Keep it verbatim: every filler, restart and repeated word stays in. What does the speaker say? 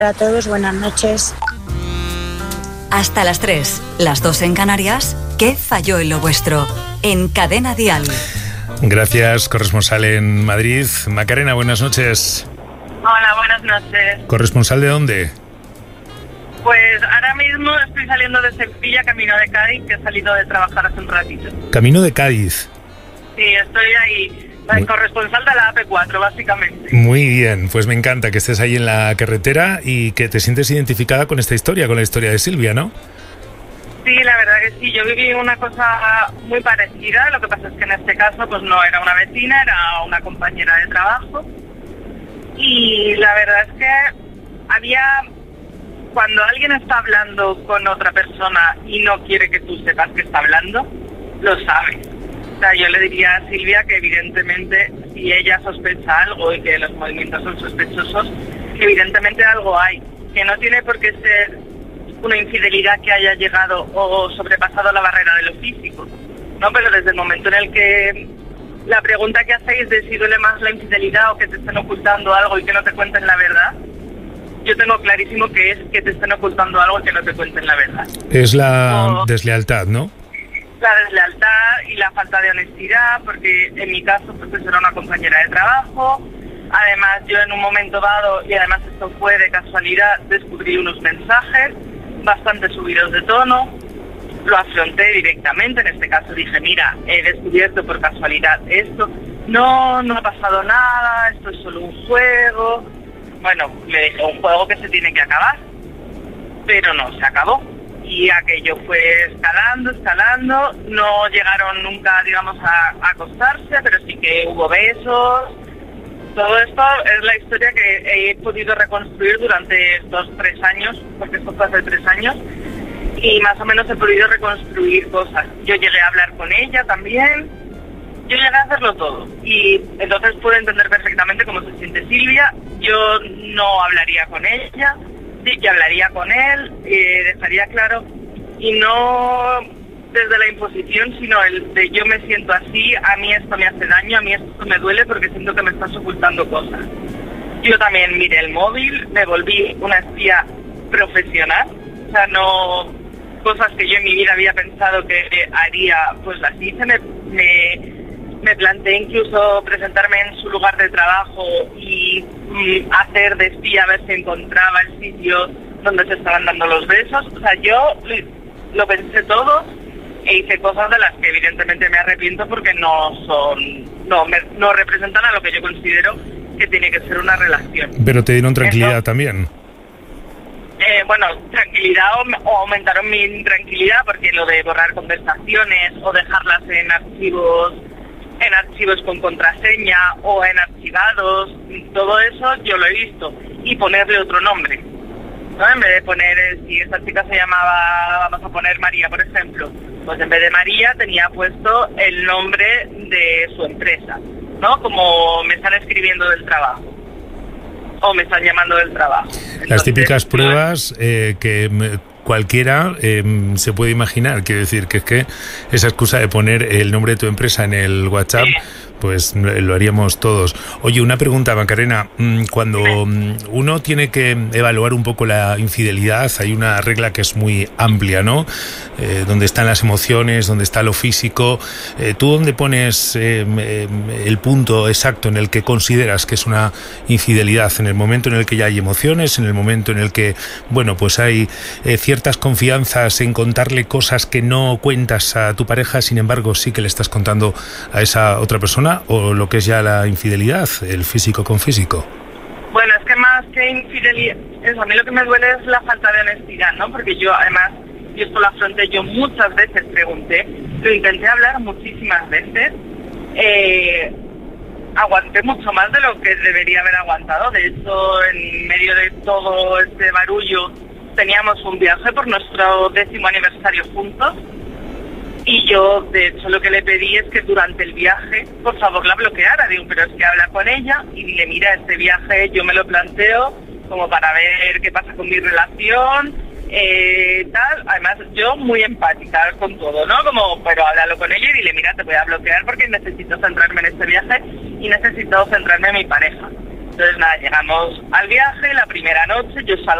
A todos, buenas noches. Hasta las tres, las dos en Canarias. ¿Qué falló en lo vuestro? En Cadena Dial. Gracias, corresponsal en Madrid. Macarena, buenas noches. Hola, buenas noches. ¿Corresponsal de dónde? Pues ahora mismo estoy saliendo de Sevilla, camino de Cádiz, que he salido de trabajar hace un ratito. Camino de Cádiz. Sí, estoy ahí, el corresponsal de la A P cuatro, básicamente. Muy bien, pues me encanta que estés ahí en la carretera y que te sientes identificada con esta historia, con la historia de Silvia, ¿no? Sí, la verdad que sí, yo viví una cosa muy parecida, lo que pasa es que en este caso pues no era una vecina, era una compañera de trabajo. Y la verdad es que había... Cuando alguien está hablando con otra persona y no quiere que tú sepas que está hablando, lo sabe. O sea, yo le diría a Silvia que evidentemente si ella sospecha algo y que los movimientos son sospechosos, que evidentemente algo hay, que no tiene por qué ser una infidelidad que haya llegado o sobrepasado la barrera de lo físico, ¿no? Pero desde el momento en el que la pregunta que hacéis de si duele más la infidelidad o que te estén ocultando algo y que no te cuenten la verdad, yo tengo clarísimo que es que te estén ocultando algo y que no te cuenten la verdad. Es la o, deslealtad, ¿no? La deslealtad y la falta de honestidad, porque en mi caso pues era una compañera de trabajo. Además, yo en un momento dado, y además esto fue de casualidad, descubrí unos mensajes bastante subidos de tono. Lo afronté directamente, en este caso dije, mira, he descubierto por casualidad esto. No, no ha pasado nada, esto es solo un juego. Bueno, le dije, un juego que se tiene que acabar, pero no, se acabó. Y aquello fue escalando, escalando, no llegaron nunca, digamos, a, a acostarse, pero sí que hubo besos. Todo esto es la historia que he podido reconstruir durante estos tres años, porque esto fue hace tres años, y más o menos he podido reconstruir cosas. Yo llegué a hablar con ella también, yo llegué a hacerlo todo, y entonces puedo entender perfectamente cómo se siente Silvia. Yo no hablaría con ella, sí que hablaría con él, eh, dejaría claro, y no desde la imposición, sino el de yo me siento así, a mí esto me hace daño, a mí esto me duele porque siento que me estás ocultando cosas. Yo también miré el móvil, me volví una espía profesional, o sea, no cosas que yo en mi vida había pensado que haría, pues las hice, me, me, me planteé incluso presentarme en su lugar de trabajo y mm, hacer de espía a ver si encontraba el sitio donde se estaban dando los besos. O sea, yo lo pensé todo e hice cosas de las que evidentemente me arrepiento porque no son, no, me, no representan a lo que yo considero que tiene que ser una relación. Pero te dieron tranquilidad Eso, también. Eh, bueno, tranquilidad o, o aumentaron mi intranquilidad porque lo de borrar conversaciones o dejarlas en archivos, en archivos con contraseña o en archivados, todo eso yo lo he visto. Y ponerle otro nombre, ¿no? En vez de poner, si esta chica se llamaba, vamos a poner María, por ejemplo, pues en vez de María tenía puesto el nombre de su empresa, ¿no? Como me están escribiendo del trabajo o me están llamando del trabajo. Entonces, las típicas pruebas eh, que me, cualquiera eh, se puede imaginar. Quiero decir que es que esa excusa de poner el nombre de tu empresa en el WhatsApp, sí, pues lo haríamos todos. Oye, una pregunta, Macarena. Cuando uno tiene que evaluar un poco la infidelidad, hay una regla que es muy amplia, ¿no? Eh, donde están las emociones, donde está lo físico. Eh, ¿Tú dónde pones eh, eh, el punto exacto en el que consideras que es una infidelidad? ¿En el momento en el que ya hay emociones? ¿En el momento en el que, bueno, pues hay eh, ciertas confianzas en contarle cosas que no cuentas a tu pareja, sin embargo sí que le estás contando a esa otra persona? ¿O lo que es ya la infidelidad, el físico con físico? Bueno, es que más que infidelidad, eso, a mí lo que me duele es la falta de honestidad, ¿no? Porque yo, además, y esto lo afronté, yo muchas veces pregunté, lo intenté hablar muchísimas veces, eh, aguanté mucho más de lo que debería haber aguantado. De hecho, en medio de todo este barullo, teníamos un viaje por nuestro décimo aniversario juntos. Y yo, de hecho, lo que le pedí es que durante el viaje, por favor, la bloqueara. Digo, pero es que habla con ella y dile, mira, este viaje yo me lo planteo como para ver qué pasa con mi relación, eh, tal. Además, yo muy empática con todo, ¿no? Como, pero háblalo con ella y dile, mira, te voy a bloquear porque necesito centrarme en este viaje y necesito centrarme en mi pareja. Entonces, nada, llegamos al viaje, la primera noche, yo salgo